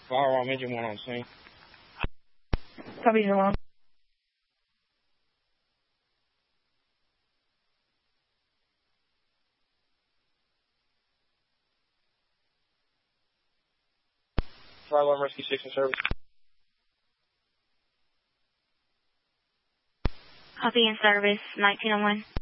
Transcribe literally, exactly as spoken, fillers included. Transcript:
Firearm engine one on scene. Copy, Jerome. Firearm Rescue six in service. Copy in service, nineteen oh one.